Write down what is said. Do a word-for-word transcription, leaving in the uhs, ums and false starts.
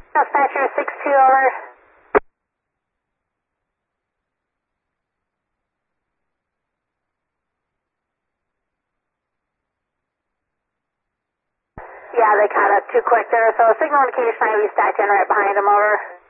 Dispatcher six two, over. Yeah, they caught up too quick there, so signal indication I be stacked in right behind them, over.